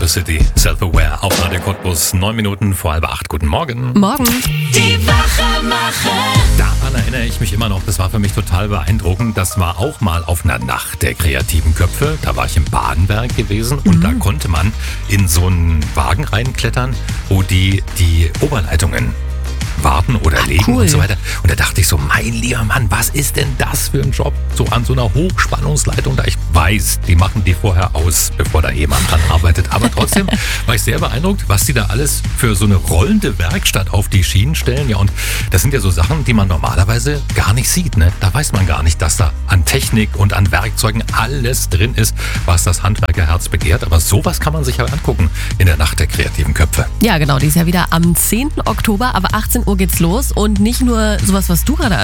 the City, Self-Aware auf Radio Cottbus, 9 Minuten vor 7:30. Guten Morgen. Morgen. Die Wachmacher. Daran erinnere ich mich immer noch, das war für mich total beeindruckend. Das war auch mal auf einer Nacht der kreativen Köpfe. Da war ich im Badenberg gewesen und da konnte man in so einen Wagen reinklettern, wo die Oberleitungen warten oder legen cool. und so weiter. Und da dachte ich so, mein lieber Mann, was ist denn das für ein Job? So an so einer Hochspannungsleitung, da ich weiß, die machen die vorher aus, bevor da jemand dran arbeitet. Aber trotzdem war ich sehr beeindruckt, was die da alles für so eine rollende Werkstatt auf die Schienen stellen. Ja, und das sind ja so Sachen, die man normalerweise gar nicht sieht. Ne? Da weiß man gar nicht, dass da an Technik und an Werkzeugen alles drin ist, was das Handwerkerherz begehrt. Aber sowas kann man sich halt angucken in der Nacht der kreativen Köpfe. Ja, genau, die ist ja wieder am 10. Oktober, aber 18 Uhr geht's los und nicht nur sowas, was du gerade